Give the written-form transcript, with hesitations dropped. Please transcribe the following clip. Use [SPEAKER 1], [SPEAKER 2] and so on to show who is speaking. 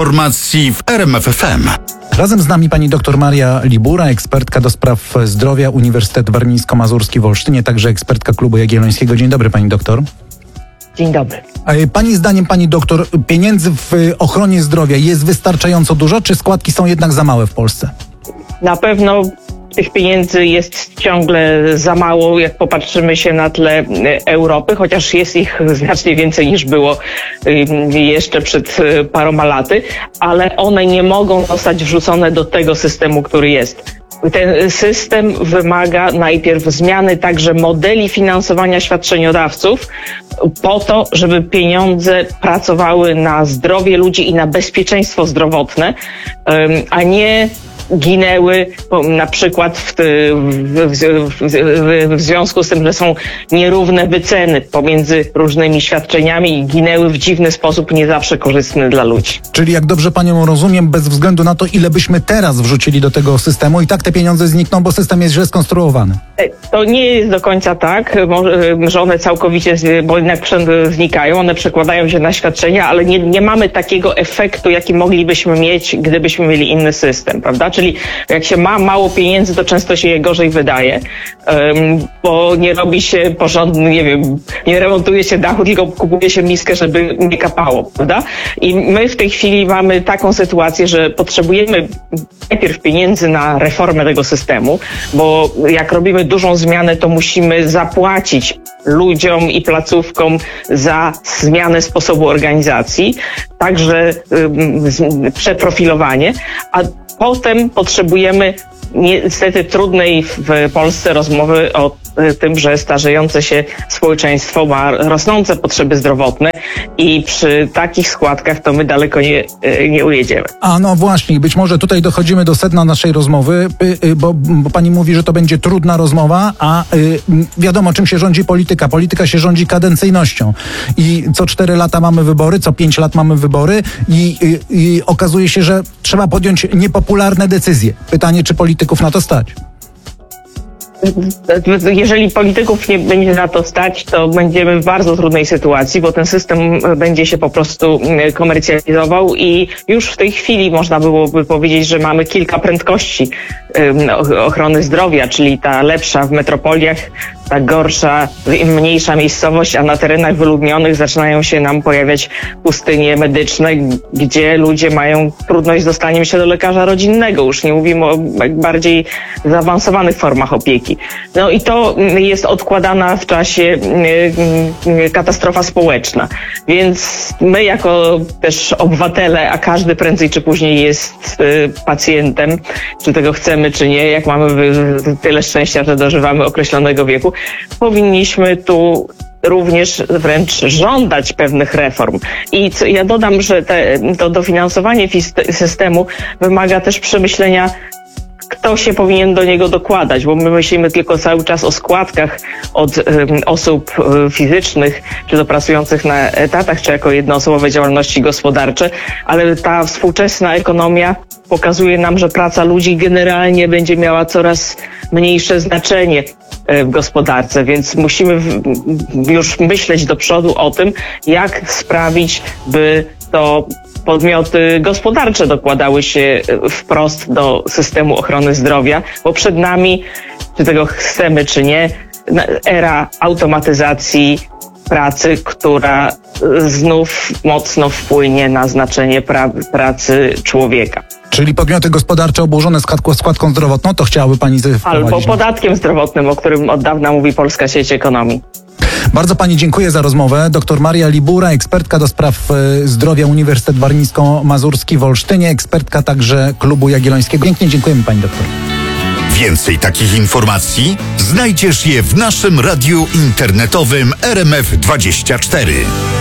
[SPEAKER 1] Informacji w RMF FM.
[SPEAKER 2] Razem z nami pani dr Maria Libura, ekspertka do spraw zdrowia, Uniwersytet Warmińsko-Mazurski w Olsztynie, także ekspertka Klubu Jagiellońskiego. Dzień dobry, pani doktor.
[SPEAKER 3] Dzień dobry.
[SPEAKER 2] Pani zdaniem, pani doktor, pieniędzy w ochronie zdrowia jest wystarczająco dużo, czy składki są jednak za małe w Polsce?
[SPEAKER 3] Na pewno tych pieniędzy jest ciągle za mało, jak popatrzymy się na tle Europy, chociaż jest ich znacznie więcej niż było jeszcze przed paroma laty, ale one nie mogą zostać wrzucone do tego systemu, który jest. Ten system wymaga najpierw zmiany także modeli finansowania świadczeniodawców po to, żeby pieniądze pracowały na zdrowie ludzi i na bezpieczeństwo zdrowotne, a nie ginęły na przykład w związku z tym, że są nierówne wyceny pomiędzy różnymi świadczeniami i ginęły w dziwny sposób, nie zawsze korzystny dla ludzi.
[SPEAKER 2] Czyli jak dobrze panią rozumiem, bez względu na to, ile byśmy teraz wrzucili do tego systemu, i tak te pieniądze znikną, bo system jest źle skonstruowany.
[SPEAKER 3] To nie jest do końca tak, że one całkowicie, bo jednak znikają, one przekładają się na świadczenia, ale nie mamy takiego efektu, jaki moglibyśmy mieć, gdybyśmy mieli inny system, prawda? Czyli jak się ma mało pieniędzy, to często się je gorzej wydaje, bo nie robi się porządny, nie wiem, nie remontuje się dachu, tylko kupuje się miskę, żeby nie kapało, prawda? I my w tej chwili mamy taką sytuację, że potrzebujemy najpierw pieniędzy na reformę tego systemu, bo jak robimy dużą zmianę, to musimy zapłacić ludziom i placówkom za zmianę sposobu organizacji, także przeprofilowanie, a potem potrzebujemy niestety trudnej w Polsce rozmowy o tym, że starzejące się społeczeństwo ma rosnące potrzeby zdrowotne i przy takich składkach to my daleko nie ujedziemy. A
[SPEAKER 2] no właśnie, być może tutaj dochodzimy do sedna naszej rozmowy, bo pani mówi, że to będzie trudna rozmowa, a wiadomo, czym się rządzi polityka. Polityka się rządzi kadencyjnością i co 4 lata mamy wybory, co 5 lat mamy wybory i okazuje się, że trzeba podjąć niepopularne decyzje. Pytanie, czy polityków na to stać?
[SPEAKER 3] Jeżeli polityków nie będzie na to stać, to będziemy w bardzo trudnej sytuacji, bo ten system będzie się po prostu komercjalizował i już w tej chwili można byłoby powiedzieć, że mamy kilka prędkości ochrony zdrowia, czyli ta lepsza w metropoliach, ta gorsza, im mniejsza miejscowość, a na terenach wyludnionych zaczynają się nam pojawiać pustynie medyczne, gdzie ludzie mają trudność z dostaniem się do lekarza rodzinnego. Już nie mówimy o bardziej zaawansowanych formach opieki. No i to jest odkładana w czasie katastrofa społeczna. Więc my jako też obywatele, a każdy prędzej czy później jest pacjentem, czy tego chcemy, czy nie, jak mamy tyle szczęścia, że dożywamy określonego wieku, powinniśmy tu również wręcz żądać pewnych reform. I ja dodam, że to dofinansowanie systemu wymaga też przemyślenia, kto się powinien do niego dokładać, bo my myślimy tylko cały czas o składkach od osób fizycznych, czy to pracujących na etatach, czy jako jednoosobowe działalności gospodarcze, ale ta współczesna ekonomia pokazuje nam, że praca ludzi generalnie będzie miała coraz mniejsze znaczenie w gospodarce, więc musimy już myśleć do przodu o tym, jak sprawić, by to podmioty gospodarcze dokładały się wprost do systemu ochrony zdrowia, bo przed nami, czy tego chcemy, czy nie, era automatyzacji pracy, która znów mocno wpłynie na znaczenie pracy człowieka.
[SPEAKER 2] Czyli podmioty gospodarcze obłożone składką zdrowotną, to chciałaby pani wprowadzić?
[SPEAKER 3] Albo podatkiem zdrowotnym, o którym od dawna mówi Polska Sieć Ekonomii.
[SPEAKER 2] Bardzo pani dziękuję za rozmowę. Dr Maria Libura, ekspertka do spraw zdrowia, Uniwersytet Warmińsko-Mazurski w Olsztynie, ekspertka także Klubu Jagiellońskiego. Pięknie dziękujemy, pani doktor.
[SPEAKER 1] Więcej takich informacji znajdziesz je w naszym radiu internetowym RMF24.